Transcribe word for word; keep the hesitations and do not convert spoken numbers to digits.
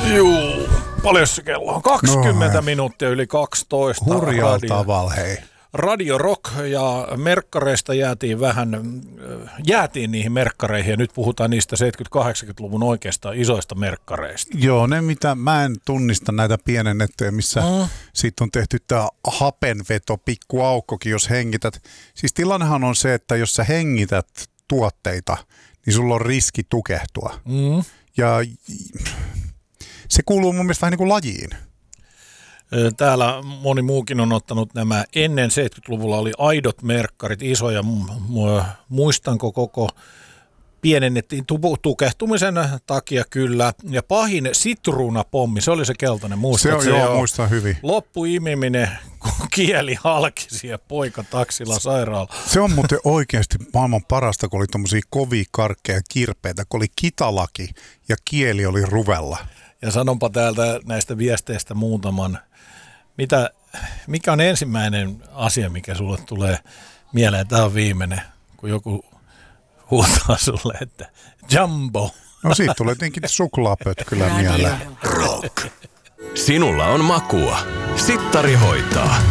Juu, paljon se kello on? kaksikymmentä no, minuuttia yli kaksitoista. Hurjaa radio, tavalla, hei. Radio Rock ja merkkareista jäätiin vähän, jäätiin niihin merkkareihin ja nyt puhutaan niistä seitsemänkymmentä-kahdeksankymmentäluvun oikeastaan isoista merkkareista. Joo, ne mitä mä en tunnista näitä pienennettyjä, missä mm. siitä on tehty tämä hapenveto, pikku aukkokin, jos hengität. Siis tilannehan on se, että jos sä hengität tuotteita, niin sulla on riski tukehtua. Mm. Ja se kuuluu mun mielestä vähän niin kuin lajiin. Täällä moni muukin on ottanut nämä ennen seitsemänkymmentäluvulla oli aidot merkkarit, isoja, muistanko koko pienennettiin tukehtumisen takia kyllä. Ja pahin sitruunapommi, se oli se keltainen, muistat? Se on, joo, muistan hyvin. Loppuimiminen, kun kieli halkisi ja poika taksilla sairaala. Se on muuten oikeasti maailman parasta, kun oli tommosia kovia karkkeja kirpeitä, kun oli kitalaki ja kieli oli ruvella. Ja sanonpa täältä näistä viesteistä muutaman. Mitä, mikä on ensimmäinen asia, mikä sulle tulee mieleen? Tämä on viimeinen, kun joku huutaa sulle, että Jumbo. No siitä tulee tietenkin suklaapötkylä mieleen. Rock. Sinulla on makua. Sittari hoitaa.